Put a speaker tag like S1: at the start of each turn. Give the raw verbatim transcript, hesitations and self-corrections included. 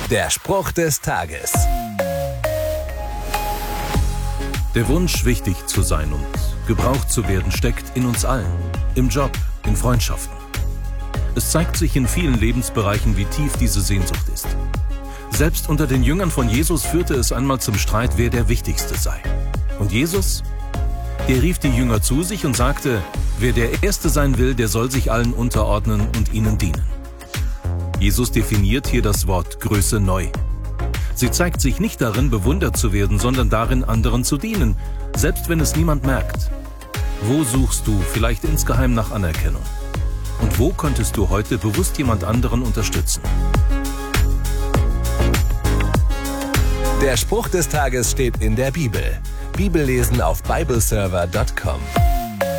S1: Der Spruch des Tages.
S2: Der Wunsch, wichtig zu sein und gebraucht zu werden, steckt in uns allen. Im Job, in Freundschaften. Es zeigt sich in vielen Lebensbereichen, wie tief diese Sehnsucht ist. Selbst unter den Jüngern von Jesus führte es einmal zum Streit, wer der Wichtigste sei. Und Jesus? Er rief die Jünger zu sich und sagte, wer der Erste sein will, der soll sich allen unterordnen und ihnen dienen. Jesus definiert hier das Wort Größe neu. Sie zeigt sich nicht darin, bewundert zu werden, sondern darin, anderen zu dienen, selbst wenn es niemand merkt. Wo suchst du vielleicht insgeheim nach Anerkennung? Und wo könntest du heute bewusst jemand anderen unterstützen?
S1: Der Spruch des Tages steht in der Bibel. Bibellesen auf bibleserver punkt com.